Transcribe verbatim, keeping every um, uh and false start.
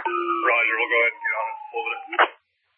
Roger, we'll go ahead and get on it. Hold it.